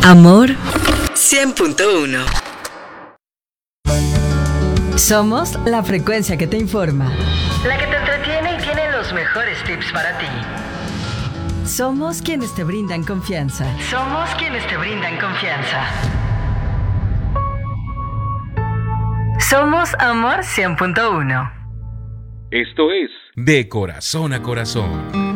Amor 100.1. Somos la frecuencia que te informa, la que te entretiene y tiene los mejores tips para ti. Somos quienes te brindan confianza. Somos quienes te brindan confianza. Somos Amor 100.1. Esto es De Corazón a Corazón.